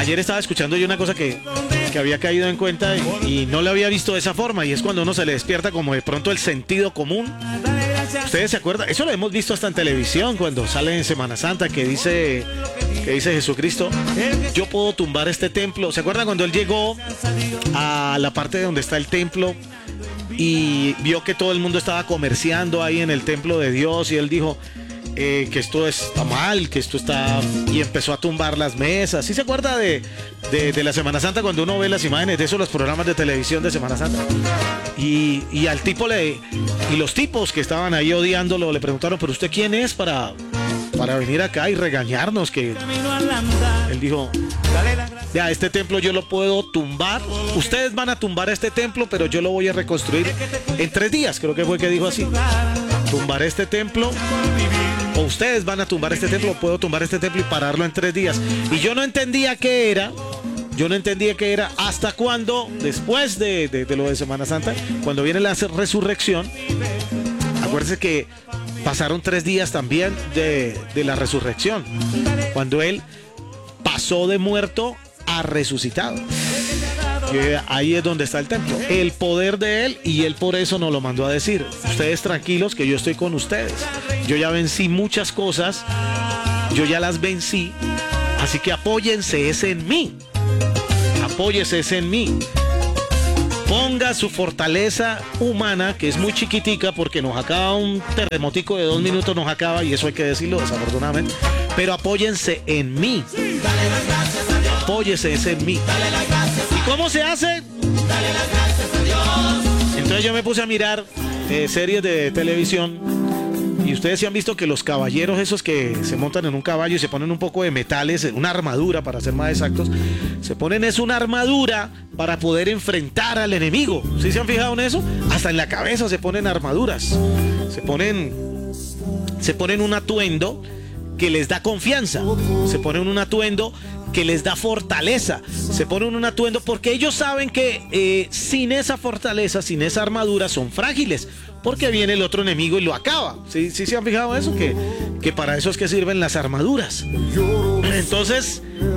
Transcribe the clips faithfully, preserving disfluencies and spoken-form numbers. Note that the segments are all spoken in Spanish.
ayer estaba escuchando yo una cosa que, que había caído en cuenta y, y no la había visto de esa forma, y es cuando uno se le despierta como de pronto el sentido común. ¿Ustedes se acuerdan? Eso lo hemos visto hasta en televisión cuando sale en Semana Santa que dice, que dice Jesucristo, yo puedo tumbar este templo. ¿Se acuerdan cuando él llegó a la parte donde está el templo y vio que todo el mundo estaba comerciando ahí en el templo de Dios y él dijo eh, que esto está mal, que esto está... y empezó a tumbar las mesas? ¿Sí se acuerda de, de, de la Semana Santa cuando uno ve las imágenes de esos, los programas de televisión de Semana Santa? Y, y al tipo le... y los tipos que estaban ahí odiándolo le preguntaron, ¿pero usted quién es para, para venir acá y regañarnos? Que él dijo, ya, este templo yo lo puedo tumbar, ustedes van a tumbar este templo, pero yo lo voy a reconstruir en tres días, creo que fue que dijo así. Tumbaré este templo, o ustedes van a tumbar este templo, o puedo tumbar este templo y pararlo en tres días. Y yo no entendía qué era, yo no entendía qué era hasta cuando, después de, de, de lo de Semana Santa, cuando viene la resurrección, acuérdense que pasaron tres días también de, de la resurrección, cuando él pasó de muerto a resucitado. Que ahí es donde está el templo, el poder de él, y él por eso nos lo mandó a decir: ustedes tranquilos que yo estoy con ustedes, yo ya vencí muchas cosas, yo ya las vencí, así que apóyense es en mí, apóyese es en mí, ponga su fortaleza humana, que es muy chiquitica porque nos acaba un terremotico de dos minutos, nos acaba, y eso hay que decirlo desafortunadamente, pero apóyense en mí, apóyese es en mí. ¿Y cómo se hace? Entonces yo me puse a mirar eh, series de televisión, y ustedes sí han visto que los caballeros esos que se montan en un caballo y se ponen un poco de metales, una armadura para ser más exactos, se ponen es una armadura para poder enfrentar al enemigo. ¿Sí se han fijado en eso? Hasta en la cabeza se ponen armaduras, se ponen, se ponen un atuendo que les da confianza, se ponen un atuendo que les da fortaleza, se ponen un atuendo porque ellos saben que eh, sin esa fortaleza, sin esa armadura, son frágiles, porque viene el otro enemigo y lo acaba. ¿Sí, sí se han fijado eso? Que, que para eso es que sirven las armaduras. Entonces,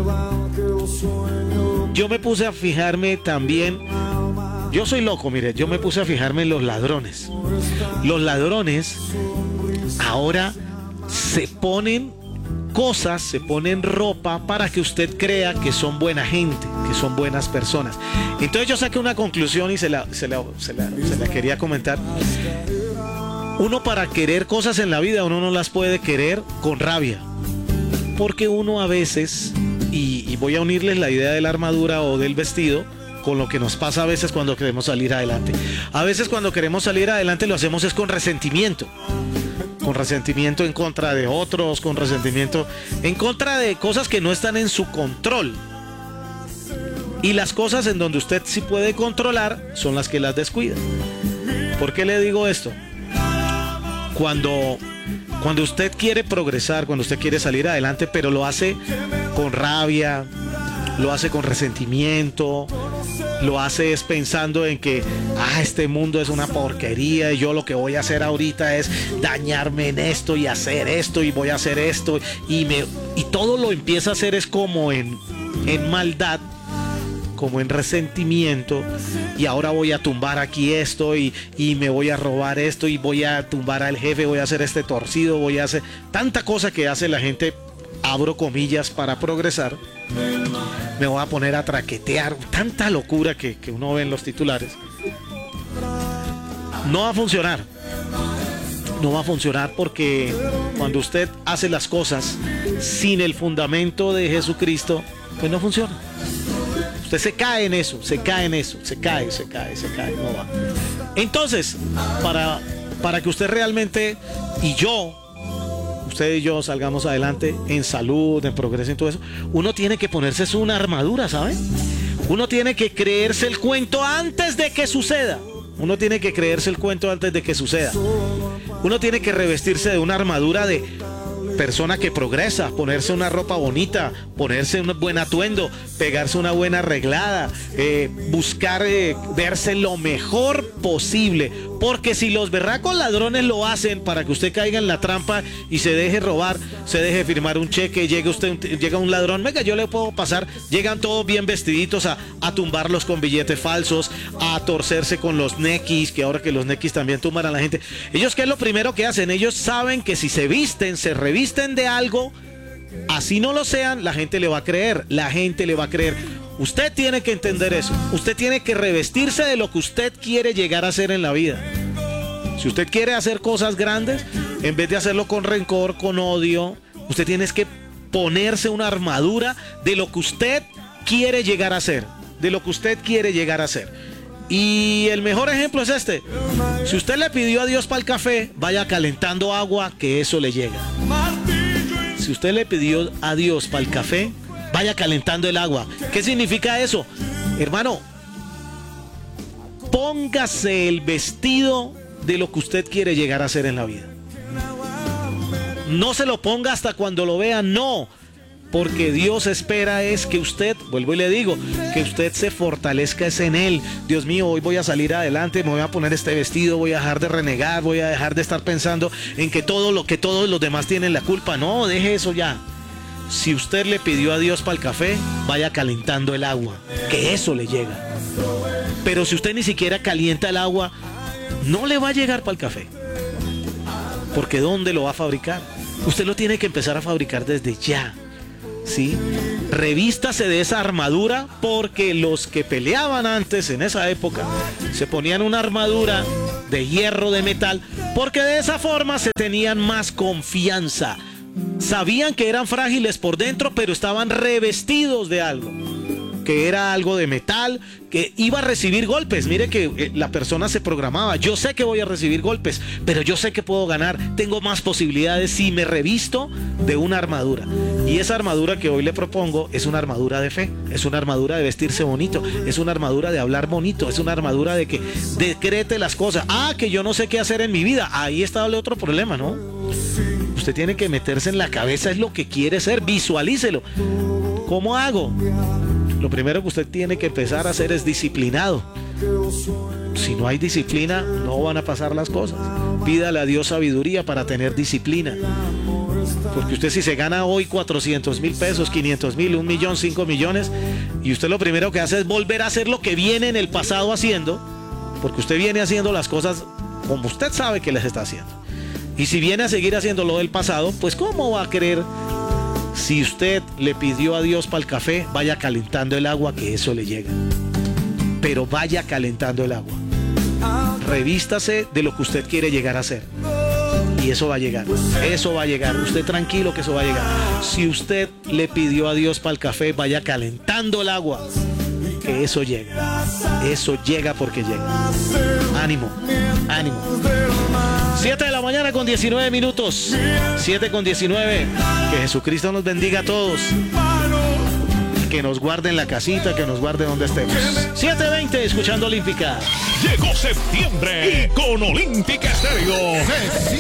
yo me puse a fijarme también, yo soy loco, mire, yo me puse a fijarme en los ladrones. Los ladrones ahora se ponen cosas, se ponen ropa para que usted crea que son buena gente, que son buenas personas. Entonces yo saqué una conclusión y se la, se la, se la, se la quería comentar. Uno, para querer cosas en la vida, uno no las puede querer con rabia, porque uno a veces, y, y voy a unirles la idea de la armadura o del vestido con lo que nos pasa a veces cuando queremos salir adelante. A veces cuando queremos salir adelante lo hacemos es con resentimiento. Con resentimiento en contra de otros, con resentimiento en contra de cosas que no están en su control. Y las cosas en donde usted sí puede controlar son las que las descuida. ¿Por qué le digo esto? Cuando, cuando usted quiere progresar, cuando usted quiere salir adelante, pero lo hace con rabia, lo hace con resentimiento, lo hace es pensando en que ah, este mundo es una porquería y yo lo que voy a hacer ahorita es dañarme en esto y hacer esto y voy a hacer esto y, me, y todo lo empieza a hacer es como en, en maldad, como en resentimiento, y ahora voy a tumbar aquí esto y, y me voy a robar esto y voy a tumbar al jefe, voy a hacer este torcido, voy a hacer tanta cosa que hace la gente, abro comillas, para progresar. Me voy a poner a traquetear, tanta locura que, que uno ve en los titulares. No va a funcionar. No va a funcionar porque cuando usted hace las cosas sin el fundamento de Jesucristo, pues no funciona. Usted se cae en eso, se cae en eso, se cae, se cae, se cae, no va. Entonces, para, para que usted realmente, y yo, usted y yo salgamos adelante en salud, en progreso, en todo eso, uno tiene que ponerse una armadura, ¿sabe? Uno tiene que creerse el cuento antes de que suceda. Uno tiene que creerse el cuento antes de que suceda. Uno tiene que revestirse de una armadura de persona que progresa, ponerse una ropa bonita, ponerse un buen atuendo, pegarse una buena arreglada, eh, buscar eh, verse lo mejor posible, Porque si los berracos ladrones lo hacen para que usted caiga en la trampa y se deje robar, se deje firmar un cheque, llega usted, un, llega un ladrón, venga, yo le puedo pasar, llegan todos bien vestiditos a, a tumbarlos con billetes falsos, a torcerse con los nequis, que ahora que los nequis también tumban a la gente. Ellos, ¿qué es lo primero que hacen? Ellos saben que si se visten, se revisten de algo, así no lo sean, la gente le va a creer, la gente le va a creer. Usted tiene que entender eso. Usted tiene que revestirse de lo que usted quiere llegar a hacer en la vida. Si usted quiere hacer cosas grandes, en vez de hacerlo con rencor, con odio, usted tiene que ponerse una armadura de lo que usted quiere llegar a hacer. De lo que usted quiere llegar a hacer. Y el mejor ejemplo es este. Si usted le pidió a Dios para el café, vaya calentando agua, que eso le llega. Si usted le pidió a Dios para el café, vaya calentando el agua. ¿Qué significa eso? Hermano, póngase el vestido de lo que usted quiere llegar a hacer en la vida. No se lo ponga hasta cuando lo vea, no. Porque Dios espera es que usted, vuelvo y le digo, que usted se fortalezca es en Él. Dios mío, hoy voy a salir adelante, me voy a poner este vestido, voy a dejar de renegar, voy a dejar de estar pensando en que todo lo que todos los demás tienen la culpa. No, deje eso ya. Si usted le pidió a Dios para el café, vaya calentando el agua, que eso le llega. Pero si usted ni siquiera calienta el agua, no le va a llegar para el café. Porque ¿dónde lo va a fabricar? Usted lo tiene que empezar a fabricar desde ya. ¿Sí? Revístase de esa armadura, porque los que peleaban antes, en esa época, se ponían una armadura de hierro, de metal, porque de esa forma se tenían más confianza. Sabían que eran frágiles por dentro, pero estaban revestidos de algo, que era algo de metal, que iba a recibir golpes. Mire que la persona se programaba. Yo sé que voy a recibir golpes, pero yo sé que puedo ganar. Tengo más posibilidades si me revisto de una armadura. Y esa armadura que hoy le propongo es una armadura de fe, es una armadura de vestirse bonito, es una armadura de hablar bonito, es una armadura de que decrete las cosas. Ah, que yo no sé qué hacer en mi vida. Ahí está el otro problema, ¿no? Usted tiene que meterse en la cabeza es lo que quiere ser, visualícelo. ¿Cómo hago? Lo primero que usted tiene que empezar a hacer es disciplinado. Si no hay disciplina, no van a pasar las cosas. Pídale a Dios sabiduría para tener disciplina. Porque usted, si se gana hoy cuatrocientos mil pesos, quinientos mil, un millón, cinco millones, y usted lo primero que hace es volver a hacer lo que viene en el pasado haciendo, porque usted viene haciendo las cosas como usted sabe que las está haciendo. Y si viene a seguir haciendo lo del pasado, pues ¿cómo va a querer? Si usted le pidió a Dios para el café, vaya calentando el agua, que eso le llega. Pero vaya calentando el agua. Revístase de lo que usted quiere llegar a ser. Y eso va a llegar. Eso va a llegar. Usted tranquilo que eso va a llegar. Si usted le pidió a Dios para el café, vaya calentando el agua, que eso llega. Eso llega porque llega. Ánimo, ánimo. siete de la mañana con diecinueve minutos. siete con diecinueve. Que Jesucristo nos bendiga a todos. Que nos guarde en la casita, que nos guarde donde estemos. siete veinte, escuchando Olímpica. Llegó septiembre y con Olímpica Estéreo